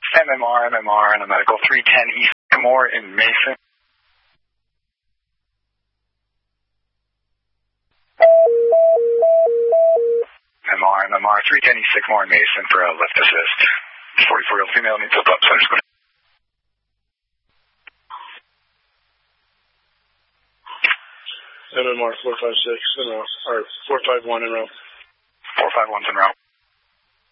MMR, and a medical 310 East Moore in Mason. MMR, 310 East Sycamore in Mason for a lift assist. 44-year-old female needs help up, so I'm just going to... MMR 456 in route, or 451 in route. 451's en route.